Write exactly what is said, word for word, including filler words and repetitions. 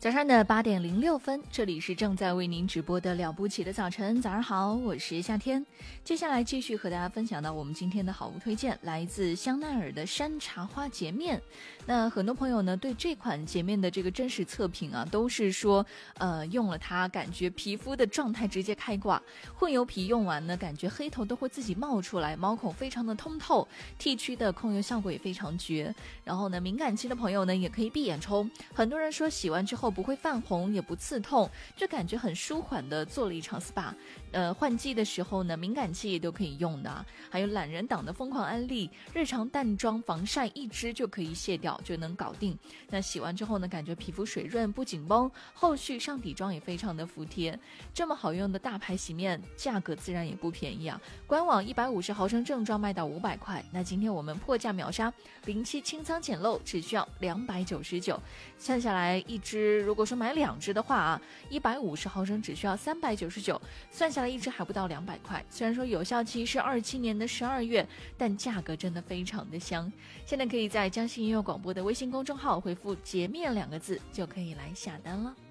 早上的八点零六分，这里是正在为您直播的了不起的早晨。早上好，我是夏天。接下来继续和大家分享到我们今天的好物推荐，来自香奈儿的山茶花洁面。那很多朋友呢对这款洁面的这个真实测评啊，都是说呃用了它感觉皮肤的状态直接开挂，混油皮用完呢感觉黑头都会自己冒出来，毛孔非常的通透，T 区的控油效果也非常绝。然后呢敏感期的朋友呢也可以闭眼冲，很多人说洗完之后不会泛红也不刺痛，就感觉很舒缓的做了一场 S P A。 呃，换季的时候呢敏感期也都可以用的、啊、还有懒人党的疯狂安利，日常淡妆防晒一支就可以卸掉，就能搞定。那洗完之后呢感觉皮肤水润不紧绷，后续上底妆也非常的服帖。这么好用的大牌洗面价格自然也不便宜啊，官网一百五十毫升正装卖到五百块，那今天我们破价秒杀，零七清仓捡漏只需要两百九十九，算下来一支如果说买两支的话啊，一百五十毫升只需要三百九十九，算下来一支还不到两百块。虽然说有效期是二七年的十二月，但价格真的非常的香。现在可以在江西音乐广播的微信公众号回复洁面两个字就可以来下单了。